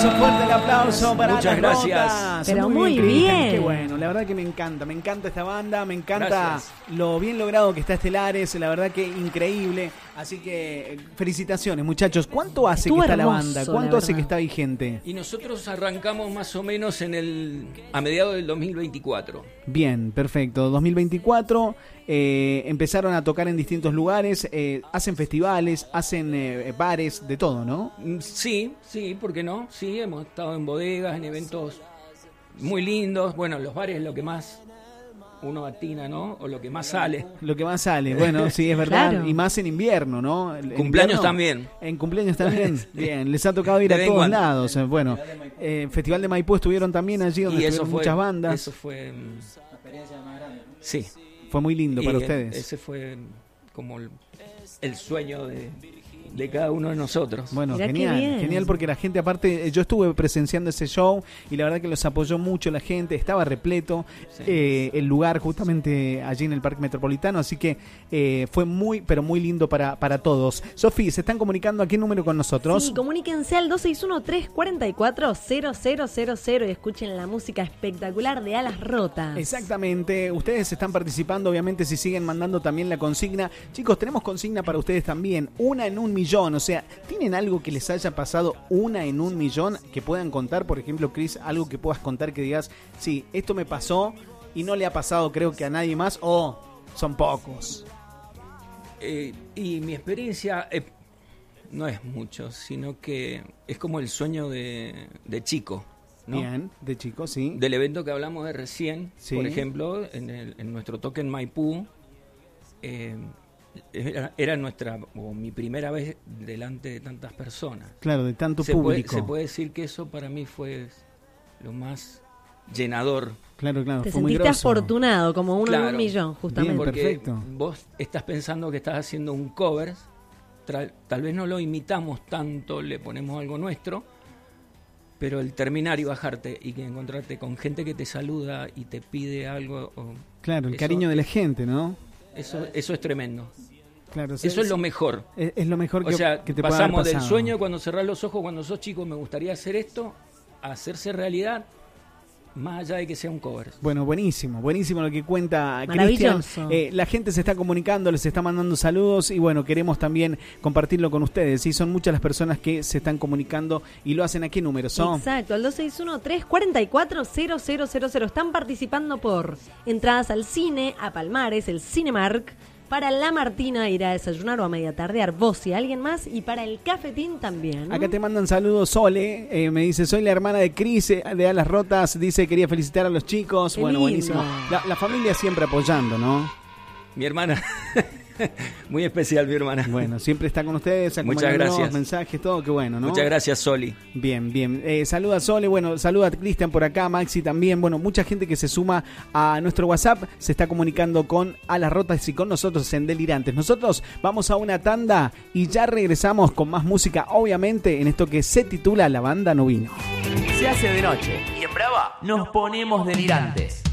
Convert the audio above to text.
aplauso, fuerte el aplauso para Muchas gracias. Rotas. Pero muy bien. Qué bueno, la verdad que me encanta esta banda, me encanta lo bien logrado que está Estelares, la verdad que increíble. Así que felicitaciones, muchachos. ¿Cuánto hace Estuvo que está la hermoso, banda? la ¿Cuánto hace verdad. que está vigente? Y nosotros arrancamos más o menos a mediados del 2024. Bien, perfecto. 2024, empezaron a tocar en distintos lugares, hacen festivales, hacen bares, de todo, ¿no? Sí, ¿por qué no? Sí, hemos estado en bodegas, en eventos muy lindos. Bueno, los bares es lo que más uno atina, ¿no? O lo que más sale. Lo que más sale, bueno, sí, es verdad. Claro. Y más en invierno, ¿no? En Cumpleaños invierno, también. En cumpleaños también. Bien, les ha tocado ir De a vez en todos cuando. lados. Bueno, Festival de Maipú estuvieron también allí, donde Y eso estuvieron fue, muchas bandas. Eso fue... Sí. Fue muy lindo para Y ustedes. Ese fue como el sueño de cada uno de nosotros. Bueno, Mirá qué bien. genial porque la gente, aparte, yo estuve presenciando ese show y la verdad que los apoyó mucho la gente, estaba repleto el lugar justamente allí en el Parque Metropolitano, así que fue muy, pero muy lindo para todos. Sofi, ¿se están comunicando a qué número con nosotros? Sí, comuníquense al 261-344-0000 y escuchen la música espectacular de Alas Rotas. Exactamente, ustedes están participando, obviamente si siguen mandando también la consigna. Chicos, tenemos consigna para ustedes también, 1 en 1 millón, o sea, ¿tienen algo que les haya pasado 1 en 1 millón que puedan contar? Por ejemplo, Chris, algo que puedas contar que digas, sí, esto me pasó y no le ha pasado creo que a nadie más, o son pocos. Y mi experiencia no es mucho, sino que es como el sueño de chico, ¿no? Bien, de chicos, sí. Del evento que hablamos de recién, Sí. por ejemplo, en nuestro toque en Maipú, era mi primera vez delante de tantas personas. Claro, de tanto Se público. puede decir que eso para mí fue lo más llenador. Claro, Te fue muy sentiste groso. afortunado, como 1 en Claro. 1 millón, justamente. Bien, Porque perfecto. vos estás pensando que estás haciendo un cover, tal vez no lo imitamos tanto, le ponemos algo nuestro, pero el terminar y bajarte y que encontrarte con gente que te saluda y te pide algo, Claro, el eso- cariño de la gente, ¿no? eso es tremendo. Claro, Eso es lo mejor. Es lo mejor O sea, que te puede haber pasamos del pasado. sueño cuando cerrás los ojos, cuando sos chico, me gustaría hacer esto, a hacerse realidad, más allá de que sea un cover. Bueno, buenísimo lo que cuenta Cristian. Maravilloso. La gente se está comunicando, les está mandando saludos y bueno, queremos también compartirlo con ustedes. Y son muchas las personas que se están comunicando y lo hacen. ¿A qué número son? Exacto, al 261-344-0000. Están participando por entradas al cine, a Palmares, el Cinemark, para La Martina ir a desayunar o a media tardear, vos y alguien más, y para el cafetín también. Acá te mandan saludos, Sole, me dice, soy la hermana de Cris de Alas Rotas, dice, quería felicitar a los chicos. Qué Bueno, lindo. buenísimo. La familia siempre apoyando, ¿no? Mi hermana, muy especial mi hermana. Bueno, siempre está con ustedes, Muchas acompañándonos, gracias. mensajes, todo, qué bueno, ¿no? Muchas gracias, Soli. Bien. Saluda a Sole, bueno, saluda a Cristian por acá, Maxi también. Bueno, mucha gente que se suma a nuestro WhatsApp se está comunicando con Alas Rotas y con nosotros en Delirantes. Nosotros vamos a una tanda y ya regresamos con más música, obviamente, en esto que se titula La Banda No Vino. Se hace de noche y en Brava nos ponemos delirantes.